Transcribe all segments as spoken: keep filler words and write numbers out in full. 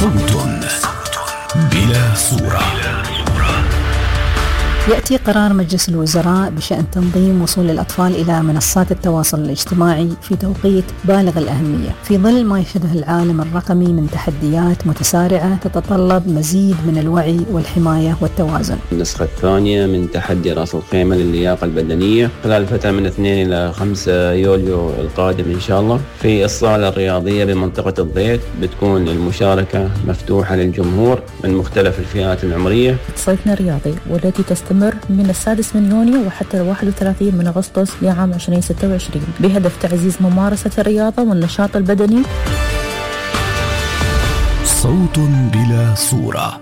صوت بلا صورة. يأتي قرار مجلس الوزراء بشأن تنظيم وصول الأطفال إلى منصات التواصل الاجتماعي في توقيت بالغ الأهمية في ظل ما يشهده العالم الرقمي من تحديات متسارعة تتطلب مزيد من الوعي والحماية والتوازن. النسخة الثانية من تحدي رأس الخيمة للياقة البدنية خلال فترة من اثنين إلى خمسة يوليو القادم إن شاء الله في الصالة الرياضية بمنطقة الضيق. بتكون المشاركة مفتوحة للجمهور من مختلف الفئات العمرية. صيفنا الرياضي والتي تستمر من السادس من يونيو وحتى الواحد وثلاثين من أغسطس لعام ألفين وستة وعشرين بهدف تعزيز ممارسة الرياضة والنشاط البدني. صوت بلا صورة.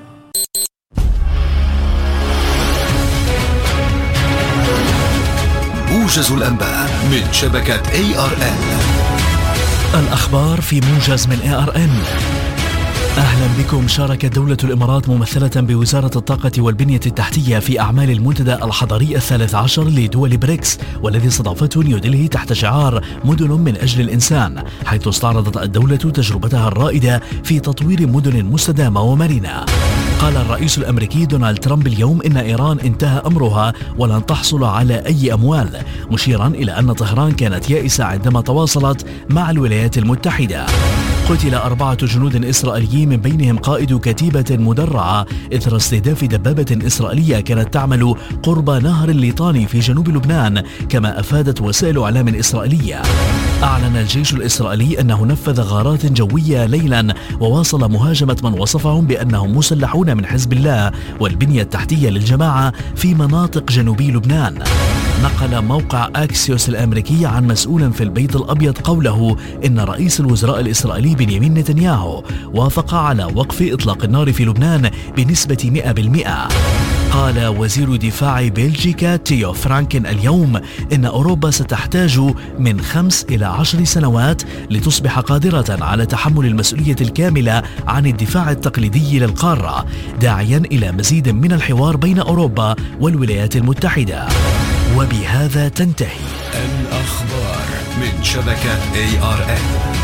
موجز الأنباء من شبكة إيه آر إن. الأخبار في موجز من إيه آر إن. أهلا بكم. شاركت دولة الإمارات ممثلة بوزارة الطاقة والبنية التحتية في أعمال المنتدى الحضري الثالث عشر لدول بريكس، والذي استضافته نيودلهي تحت شعار مدن من أجل الإنسان، حيث استعرضت الدولة تجربتها الرائدة في تطوير مدن مستدامة ومرنة. قال الرئيس الأمريكي دونالد ترامب اليوم إن إيران انتهى أمرها ولن تحصل على أي أموال، مشيرا إلى أن طهران كانت يائسة عندما تواصلت مع الولايات المتحدة. قتل أربعة جنود إسرائيليين من بينهم قائد كتيبة مدرعة إثر استهداف دبابة إسرائيلية كانت تعمل قرب نهر الليطاني في جنوب لبنان، كما أفادت وسائل إعلام إسرائيلية. أعلن الجيش الإسرائيلي أنه نفذ غارات جوية ليلا وواصل مهاجمة من وصفهم بأنهم مسلحون من حزب الله والبنية التحتية للجماعة في مناطق جنوبي لبنان. نقل موقع أكسيوس الأمريكي عن مسؤول في البيت الأبيض قوله إن رئيس الوزراء الإسرائيلي بنيامين نتنياهو وافق على وقف إطلاق النار في لبنان بنسبة مئة بالمئة. قال وزير دفاع بلجيكا تيو فرانكن اليوم إن أوروبا ستحتاج من خمس إلى عشر سنوات لتصبح قادرة على تحمل المسؤولية الكاملة عن الدفاع التقليدي للقارة، داعيا إلى مزيد من الحوار بين أوروبا والولايات المتحدة. وبهذا تنتهي الأخبار من شبكة إيه آر إن.